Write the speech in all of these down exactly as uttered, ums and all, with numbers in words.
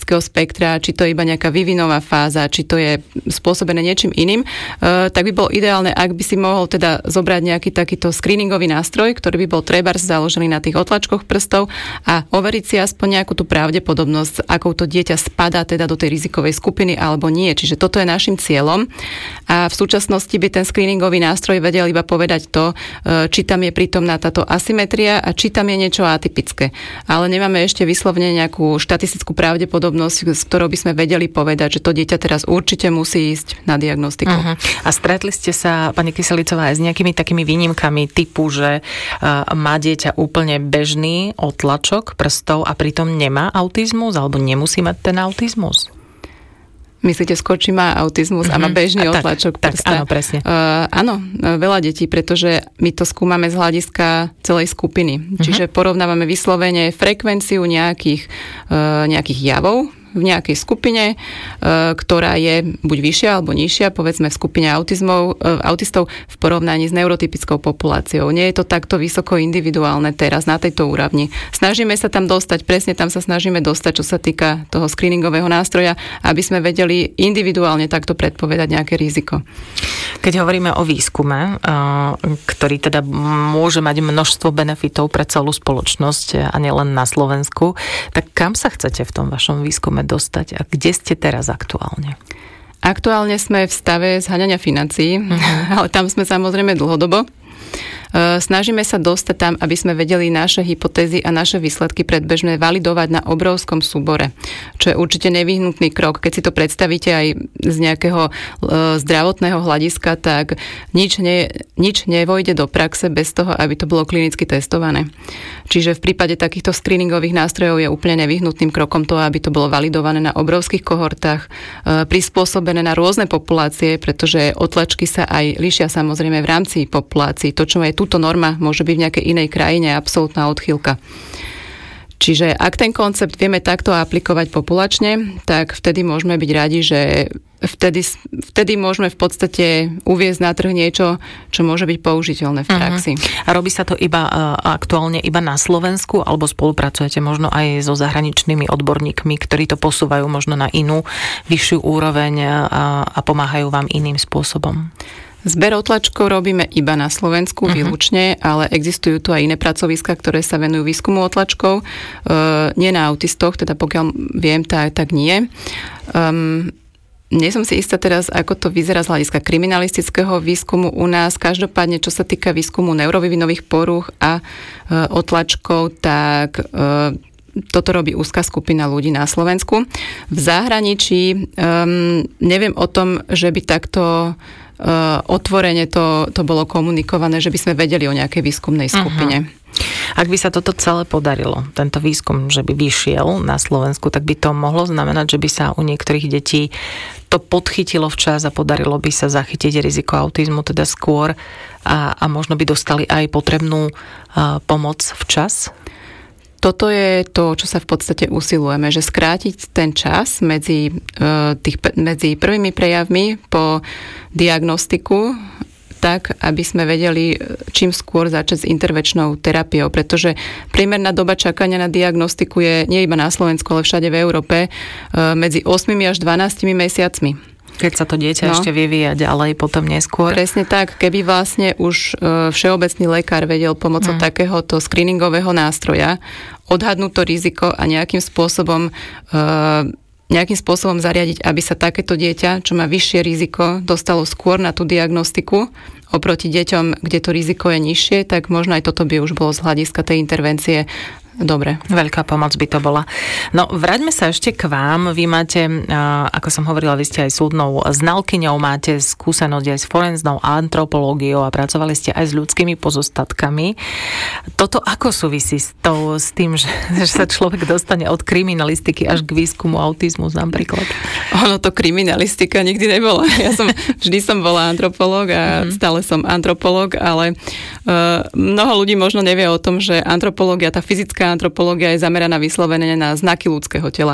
autistického spektra, či to je iba nejaká vývinová fáza, či to je spôsobené niečím iným, tak by bolo ideálne, ak by si mohol teda zobrať nejaký takýto screeningový nástroj, ktorý by bol trebárs založený na tých otlačkoch prstov a overiť si aspoň nejakú tú pravdepodobnosť, akou to dieťa spadá teda do tej rizikovej skupiny alebo nie. Čiže toto je našim cieľom a v súčasnosti by ten screeningový nástroj vedel iba povedať to, či tam je prítomná táto asymetria a či tam je niečo atypické. Ale nemáme ešte vyslovene nejakú štatistickú pravdepodobnosť, s ktorou by sme vedeli povedať, že to dieťa teraz určite musí ísť na diagnostiku. Uh-huh. A stretli ste sa, pani Kyselicová, aj s nejakými takými výnimkami typu, že uh, má dieťa úplne bežný otlačok prstov a pritom nemá autizmus alebo nemusí mať ten autizmus? Myslíte, skôr, či má autizmus mm-hmm. a má bežný a otlačok tak, prsta? Tak, áno, presne. Uh, áno, veľa detí, pretože my to skúmame z hľadiska celej skupiny. Mm-hmm. Čiže porovnávame vyslovene frekvenciu nejakých, uh, nejakých javov v nejakej skupine, ktorá je buď vyššia alebo nižšia, povedzme v skupine autizmov, autistov v porovnaní s neurotypickou populáciou. Nie je to takto vysoko individuálne teraz na tejto úrovni. Snažíme sa tam dostať, presne tam sa snažíme dostať, čo sa týka toho screeningového nástroja, aby sme vedeli individuálne takto predpovedať nejaké riziko. Keď hovoríme o výskume, ktorý teda môže mať množstvo benefitov pre celú spoločnosť a nielen na Slovensku, tak kam sa chcete v tom vašom výskume dostať a kde ste teraz aktuálne? Aktuálne sme v stave zháňania financií, uh-huh. ale tam sme samozrejme dlhodobo. Snažíme sa dostať tam, aby sme vedeli naše hypotézy a naše výsledky predbežné validovať na obrovskom súbore, čo je určite nevyhnutný krok. Keď si to predstavíte aj z nejakého zdravotného hľadiska, tak nič, ne, nič nevojde do praxe bez toho, aby to bolo klinicky testované. Čiže v prípade takýchto screeningových nástrojov je úplne nevyhnutným krokom to, aby to bolo validované na obrovských kohortách, prispôsobené na rôzne populácie, pretože otlačky sa aj líšia samozrejme v rámci populácií. To, čo je túto norma, môže byť v nejakej inej krajine absolútna odchýlka. Čiže ak ten koncept vieme takto aplikovať populačne, tak vtedy môžeme byť radi, že vtedy, vtedy môžeme v podstate uviesť na trh niečo, čo môže byť použiteľné v praxi. Uh-huh. A robí sa to iba aktuálne iba na Slovensku, alebo spolupracujete možno aj so zahraničnými odborníkmi, ktorí to posúvajú možno na inú vyššiu úroveň a, a pomáhajú vám iným spôsobom? Zber otlačkov robíme iba na Slovensku, uh-huh. výlučne, ale existujú tu aj iné pracoviská, ktoré sa venujú výskumu otlačkov. Uh, nie na autistoch, teda pokiaľ viem, tak, tak nie. Um, nie som si istá teraz, ako to vyzerá z hľadiska kriminalistického výskumu u nás. Každopádne, čo sa týka výskumu neurovývinových porúch a uh, otlačkov, tak uh, toto robí úzka skupina ľudí na Slovensku. V zahraničí um, neviem o tom, že by takto Uh, otvorene to, to bolo komunikované, že by sme vedeli o nejakej výskumnej skupine. Uh-huh. Ak by sa toto celé podarilo, tento výskum, že by vyšiel na Slovensku, tak by to mohlo znamenať, že by sa u niektorých detí to podchytilo včas a podarilo by sa zachytiť riziko autizmu teda skôr a, a možno by dostali aj potrebnú uh, pomoc včas? Toto je to, čo sa v podstate usilujeme, že skrátiť ten čas medzi, tých, medzi prvými prejavmi po diagnostiku, tak, aby sme vedeli čím skôr začať s intervenčnou terapiou, pretože priemerná doba čakania na diagnostiku je nie iba na Slovensku, ale všade v Európe medzi ôsmimi až dvanástimi mesiacmi. Keď sa to dieťa no. ešte vyvíja ďalej, potom neskôr. Presne tak. Keby vlastne už všeobecný lekár vedel pomocou mm. takéhoto screeningového nástroja odhadnúť to riziko a nejakým spôsobom nejakým spôsobom zariadiť, aby sa takéto dieťa, čo má vyššie riziko, dostalo skôr na tú diagnostiku oproti deťom, kde to riziko je nižšie, tak možno aj toto by už bolo z hľadiska tej intervencie dobre. Veľká pomoc by to bola. No, vráťme sa ešte k vám. Vy máte, ako som hovorila, vy ste aj súdnou znalkyňou, máte skúsenosť aj s forenznou antropológiou a pracovali ste aj s ľudskými pozostatkami. Toto ako súvisí s, to, s tým, že, že sa človek dostane od kriminalistiky až k výskumu autizmu napríklad? Ono to kriminalistika nikdy nebola. Ja som, vždy som bola antropológ a mm-hmm. stále som antropológ, ale uh, mnoho ľudí možno nevie o tom, že antropológia, tá fyzická antropológia je zameraná vyslovene na znaky ľudského tela.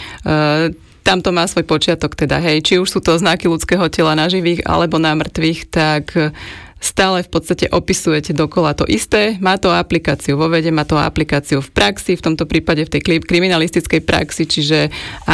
E, tam to má svoj počiatok, teda hej, či už sú to znaky ľudského tela na živých alebo na mŕtvych, tak stále v podstate opisujete dokola to isté. Má to aplikáciu vo vede, má to aplikáciu v praxi, v tomto prípade v tej kriminalistickej praxi, čiže